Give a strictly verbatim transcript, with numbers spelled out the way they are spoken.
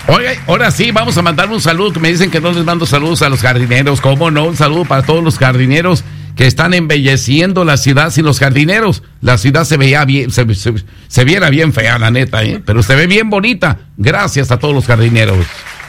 Oiga, ahora sí, vamos a mandar un saludo, que me dicen que no les mando saludos a los jardineros. ¿Cómo no? Un saludo para todos los jardineros que están embelleciendo la ciudad. Sin los jardineros, la ciudad se veía bien, se, se, se viera bien fea, la neta, ¿eh? Pero se ve bien bonita. Gracias a todos los jardineros.